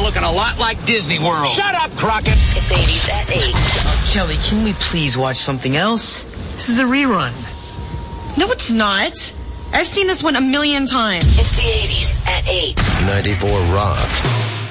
looking a lot like Disney World. Shut up, Crockett. It's 80s at 8. Kelly, can we please watch something else? This is a rerun. No, it's not. I've seen this one a million times. It's the 80s at 8. 94 Rock.